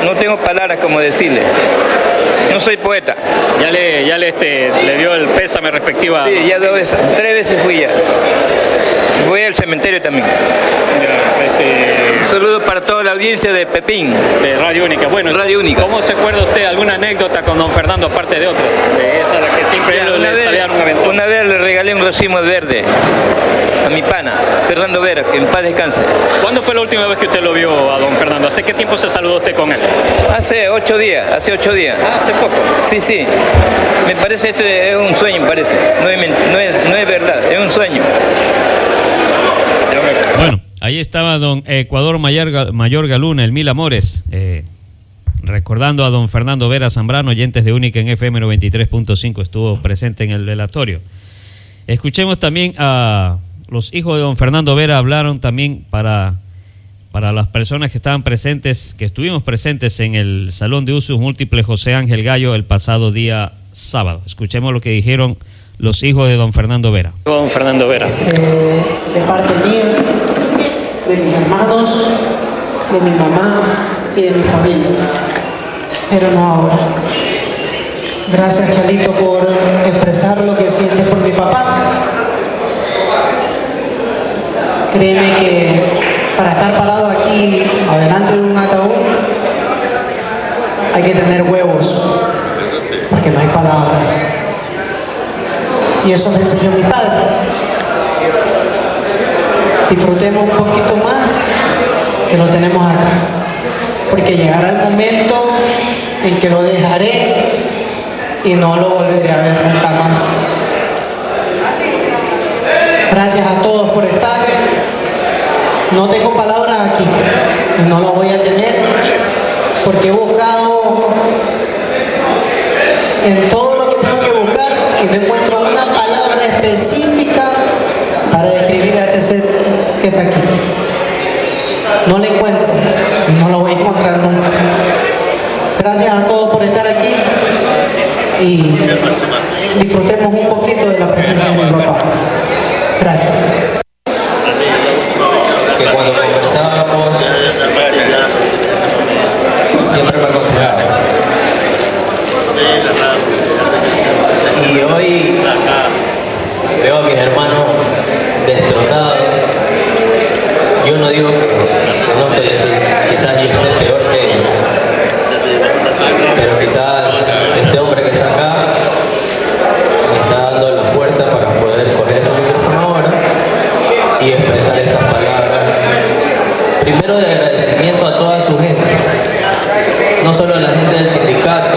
no tengo palabras como decirle. No soy poeta. Ya le dio el pésame respectiva. Sí, ya 3 veces fui ya. Voy al cementerio también. Saludos para toda la audiencia de Pepín. De Radio Única. Bueno, Radio Única. ¿Cómo se acuerda usted alguna anécdota con don Fernando, aparte de otras? De esa, la que siempre le salía un aventón. Una vez le regalé un racimo de verde a mi pana, Fernando Vera, que en paz descanse. ¿Cuándo fue la última vez que usted lo vio a don Fernando? ¿Hace qué tiempo se saludó usted con él? Hace 8 días. Hace poco. Sí. Me parece es un sueño, parece. No es verdad, es un sueño. Bueno, ahí estaba don Ecuador Mayor Galuna, el Mil Amores, recordando a don Fernando Vera Zambrano, oyentes de Única en FM 93.5, estuvo presente en el velatorio. Escuchemos también a los hijos de don Fernando Vera, hablaron también para las personas que estaban presentes, que estuvimos presentes en el Salón de Usos Múltiples José Ángel Gallo el pasado día sábado. Escuchemos lo que dijeron los hijos de don Fernando Vera. Don Fernando Vera. De parte mía, de mis hermanos, de mi mamá y de mi familia, pero no ahora. Gracias, Chalito, por expresar lo que sientes por mi papá. Créeme que para estar parado aquí, adelante de un ataúd, hay que tener huevos, porque no hay palabras. Y eso me enseñó mi padre. Disfrutemos un poquito más que lo tenemos acá, porque llegará el momento en que lo dejaré y no lo volveré a ver nunca más. Gracias a todos por estar. No tengo palabras aquí y no las voy a tener, porque he buscado en todo lo que tengo que buscar y no encuentro una palabra específica para describir a este ser que está aquí. No la encuentro y no la voy a encontrar nunca. Gracias a todos por estar aquí y disfrutemos un poquito de la presencia de mi papá. Gracias. Que cuando conversábamos siempre me aconsejaba. Y hoy veo a mis hermanos destrozados. Yo no digo que no estoy así, quizás yo esté peor que ellos, pero quizás este hombre que está acá me está dando la fuerza para poder coger este micrófono ahora y expresar estas palabras. Primero, de agradecimiento a toda su gente, no solo a la gente del sindicato,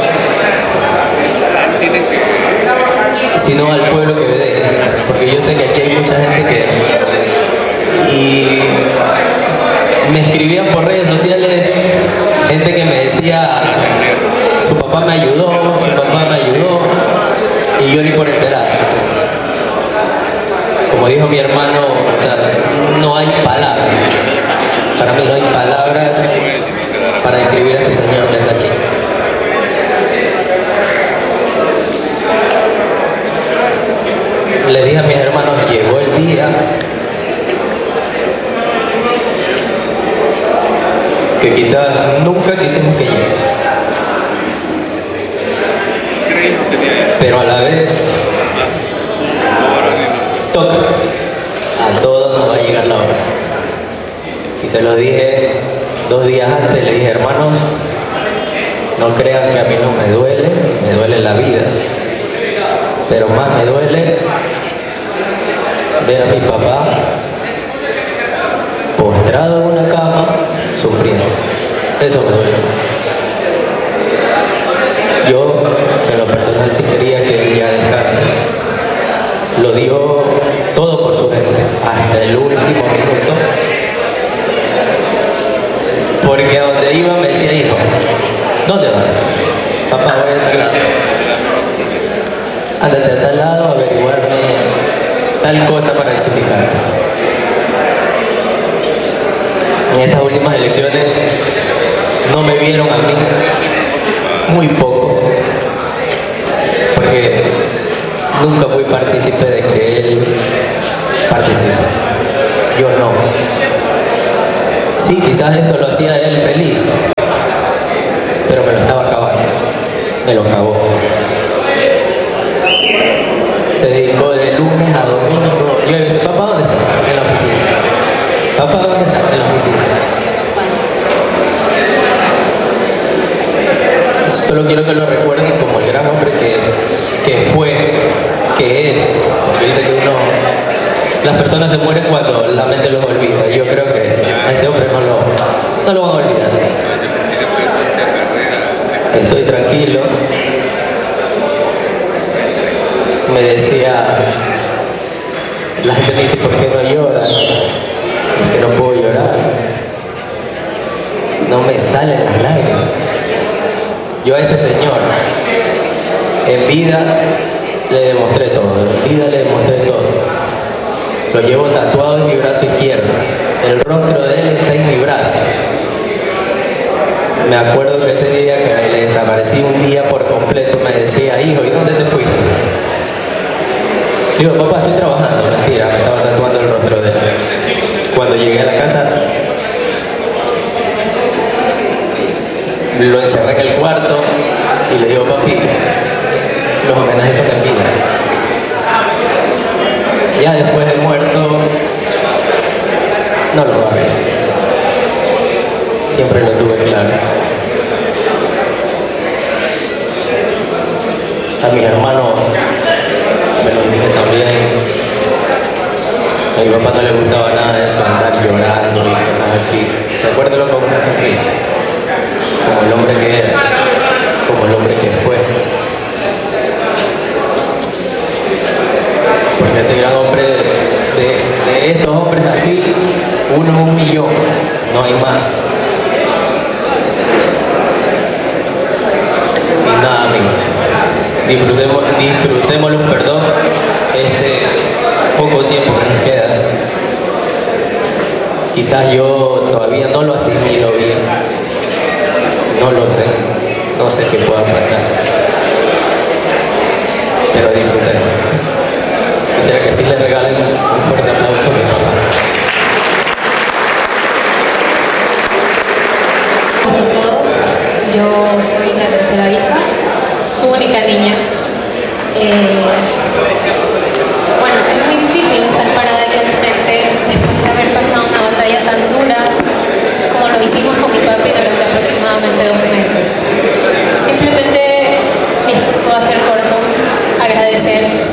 sino al pueblo que ve, porque yo sé que aquí hay mucha gente que me escribían por redes sociales, gente que me decía, su papá me ayudó, y yo ni por enterar. Como dijo mi hermano, o sea, no hay palabras, para mí no hay palabras para describir a este señor que está aquí. Le dije a mis hermanos, llegó el día que quizás nunca quisimos que llegue, pero a la vez toca, a todos nos va a llegar la hora. Y se lo dije 2 días antes, le dije, hermanos, no crean que a mí no me duele la vida, pero más me duele ver a mi papá postrado en una cama sufriendo. Eso me duele más. Yo, en lo personal, sí quería que él ya descanse. Lo dio todo por su gente, hasta el último minuto. Porque a donde iba me decía, hijo, ¿dónde vas? Papá, voy a tal lado. Ándate a tal lado a averiguarme tal cosa para el sindicato. En estas últimas elecciones no me vieron a mí, muy poco, porque nunca fui partícipe de que él participe. Yo no. Sí, quizás esto lo hacía él feliz, me lo cagó. Se dedicó de lunes a domingo. Yo le dije, papá, ¿dónde está? En la oficina. Papá, ¿dónde está? En la oficina. Solo quiero que lo recuerden como el gran hombre que es, que fue, que es. Porque dice que las personas se mueren cuando la mente los olvida. Yo creo que a este hombre no lo van a olvidar. Estoy tranquilo. Me decía, la gente me dice, ¿por qué no lloras? Es que no puedo llorar. No me salen las lágrimas. Yo a este señor, en vida le demostré todo, Lo llevo tatuado en mi brazo izquierdo. El rostro de él está en mi brazo. Me acuerdo que ese día que le desaparecí un día por completo, me decía, hijo, ¿y dónde te fuiste? Le digo, papá, estoy trabajando. Mentira, me estaba tatuando el rostro de él. Cuando llegué a la casa, lo encerré en el cuarto y le digo, papi, los homenajes son en vida. Ya después de muerto, no lo va a ver. Siempre lo tuve claro. A mis hermanos me lo dije también. A mi papá no le gustaba nada de eso, andar llorando y cosas así. Recuérdalo con una sonrisa. Como el hombre que era, como el hombre que fue. Porque este gran hombre, de estos hombres así, uno es 1.000.000, no hay más. Y nada, amigos, disfrutémoslo, perdón, este poco tiempo que nos queda. Quizás yo todavía no lo asimilo bien. No lo sé, no sé qué pueda pasar, pero disfrutemos. Quisiera que sí le regalen un fuerte aplauso a mi papá. Hola a todos, yo soy la tercera hija, su única niña. Bueno, es muy difícil estar parada aquí al frente después de haber pasado una batalla tan dura como lo hicimos con mi papi durante aproximadamente 2 meses. Simplemente mi discurso va a ser corto. Agradecer,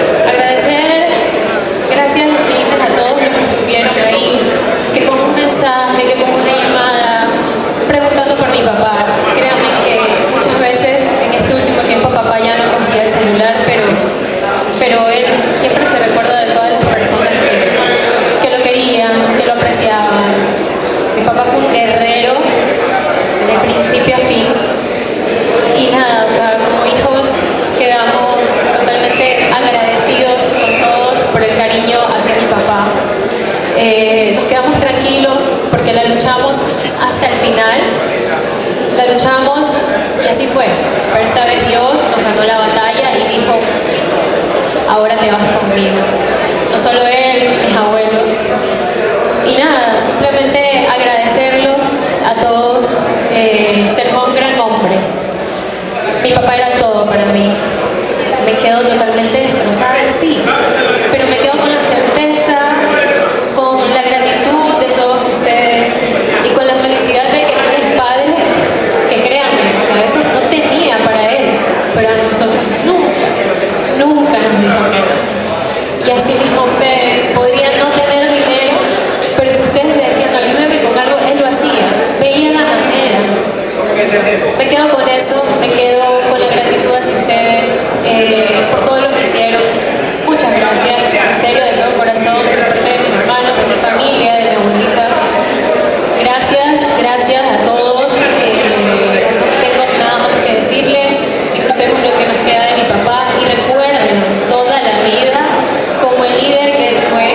gracias infinitas a todos los que estuvieron ahí, que con un mensaje, que con una llamada, preguntando por mi papá. Créanme que muchas veces en este último tiempo papá ya no cogía el celular, pero él siempre se recuerda de todas las personas que lo querían, que lo apreciaban. Mi papá fue un guerrero de principio a fin. Y nada, o sea, como hijos quedamos totalmente agradecidos con todos por el cariño hacia mi papá. Nos quedamos tranquilos porque la luchamos hasta el final. La luchamos y así fue. Pero esta vez Dios nos ganó la batalla y dijo, ahora te vas conmigo. No solo él, mis abuelos. Y nada, simplemente agradecerlos a todos, ser un gran hombre. Mi papá era todo para mí. Me quedo totalmente destrozada, sí, pero me quedo con la certeza, con la gratitud de todos ustedes y con la felicidad de que tú eres padre, que créanme, que a veces no tenía para él, pero a nosotros nunca nos dijo que no. Y así mismo ustedes podrían no tener dinero, pero si ustedes le decían ayúdeme con algo, él lo hacía, veía la manera. Me quedo con eso, me quedo con la gratitud hacia ustedes por todo lo que hicieron. Muchas gracias, en serio, de todo corazón, por parte de mis hermanos, de mi familia, de mi abuelita. Gracias a todos. No tengo nada más que decirle. Disfrutemos lo que nos queda de mi papá y recuerden toda la vida como el líder que él fue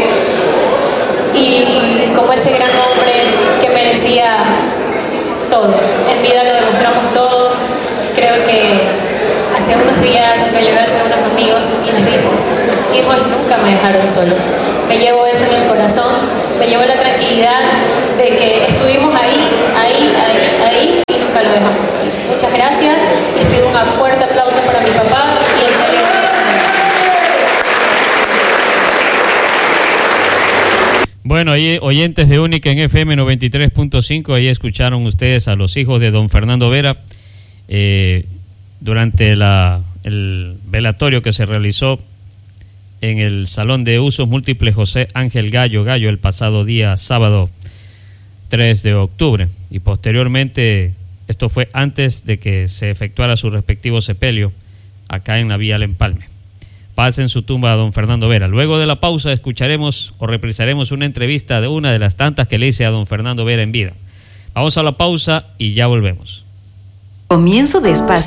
y como ese gran hombre que merecía todo. En vida lo demostramos todo. Creo que hace unos días me llevé a hacer unos amigos y les digo, hijos nunca me dejaron solo. Me llevo eso en el corazón, me llevo la tranquilidad de que estuvimos ahí y nunca lo dejamos solo. Muchas gracias, les pido un fuerte ahí oyentes de Única en FM 93.5, ahí escucharon ustedes a los hijos de don Fernando Vera durante el velatorio que se realizó en el Salón de Usos Múltiples José Ángel Gallo el pasado día sábado 3 de octubre. Y posteriormente, esto fue antes de que se efectuara su respectivo sepelio acá en la Vía El Empalme. Paz en su tumba a don Fernando Vera. Luego de la pausa escucharemos o reprisaremos una entrevista de una de las tantas que le hice a don Fernando Vera en vida. Vamos a la pausa y ya volvemos. Comienzo de espacio.